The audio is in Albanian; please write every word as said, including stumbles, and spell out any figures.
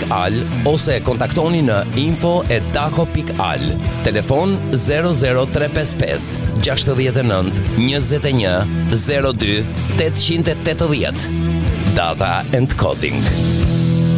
al ose kontaktoni në info e dako pikë al. Telefon zero zero tre pesë pesë gjasht e nënt njëzet e një zero dy tetëqind e tetëdhjetë. Data and Coding.